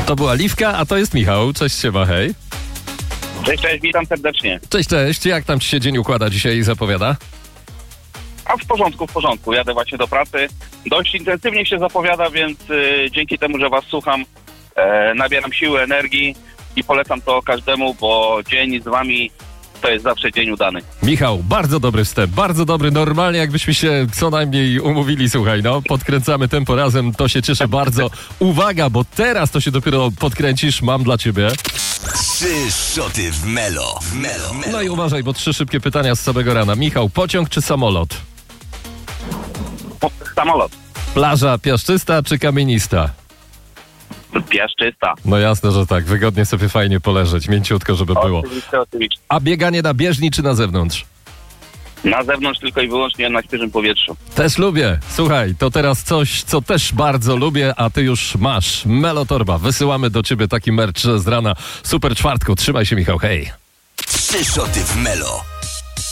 To była Liwka, a to jest Michał. Cześć, siema, hej. Cześć, witam serdecznie. Cześć. Jak tam ci się dzień układa dzisiaj i zapowiada? A w porządku. Jadę właśnie do pracy. Dość intensywnie się zapowiada, więc dzięki temu, że was słucham, nabieram siły, energii i polecam to każdemu, bo dzień z wami to jest zawsze dzień udany. Michał, bardzo dobry wstęp, bardzo dobry. Normalnie jakbyśmy się co najmniej umówili, słuchaj, podkręcamy tempo razem, to się cieszę bardzo. Uwaga, bo teraz to się dopiero podkręcisz, mam dla ciebie. 3 szoty w Melo. No i uważaj, bo 3 szybkie pytania z samego rana. Michał, pociąg czy samolot? Samolot. Plaża piaszczysta czy kamienista? Piaszczysta. No jasne, że tak. Wygodnie sobie fajnie poleżeć, mięciutko, żeby było. Oczywiście. A bieganie na bieżni czy na zewnątrz? Na zewnątrz tylko i wyłącznie na świeżym powietrzu. Też lubię. Słuchaj, to teraz coś, co też bardzo lubię, a ty już masz. Melotorba. Wysyłamy do ciebie taki merch z rana. Super czwartku. Trzymaj się, Michał. Hej. 3 szoty w Melo.